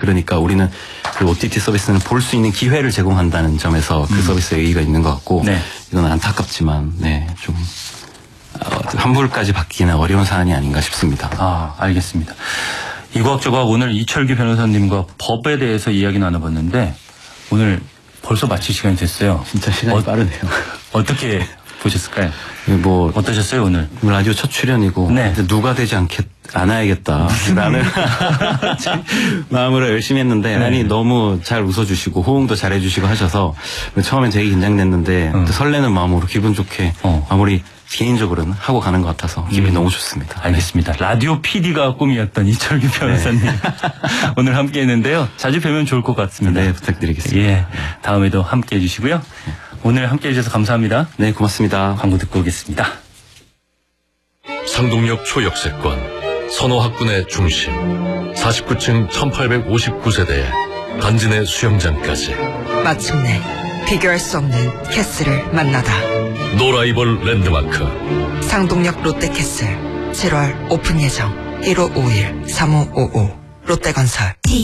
그러니까 우리는 그 OTT 서비스는 볼 수 있는 기회를 제공한다는 점에서 그 서비스에 의의가 있는 것 같고 네. 이건 안타깝지만 좀 환불까지 받기는 어려운 사안이 아닌가 싶습니다. 아, 알겠습니다. 이과학저과학 오늘 이철규 변호사님과 법에 대해서 이야기 나눠봤는데 오늘 벌써 마칠 시간이 됐어요. 진짜 시간이 빠르네요. 어떻게 보셨을까요? 뭐 어떠셨어요 오늘? 라디오 첫 출연이고 네. 누가 되지 않아야겠다라는 마음으로 열심히 했는데 네. 아니 너무 잘 웃어주시고 호응도 잘해주시고 하셔서 처음엔 되게 긴장됐는데 또 설레는 마음으로 기분 좋게 마무리 개인적으로는 하고 가는 것 같아서 기분이 너무 좋습니다. 알겠습니다. 라디오 PD가 꿈이었던 이철규 변호사님 네. 오늘 함께 했는데요. 자주 뵈면 좋을 것 같습니다. 네, 부탁드리겠습니다. 예, 다음에도 함께 해주시고요. 오늘 함께 해주셔서 감사합니다. 네, 고맙습니다. 광고 듣고 오겠습니다. 상동역 초역세권 선호학군의 중심 49층 1859세대에 단지 내 수영장까지 마침내 비교할 수 없는 캐슬을 만나다. 노라이벌 랜드마크 상동역 롯데캐슬 7월 오픈 예정 1551-3555 롯데건설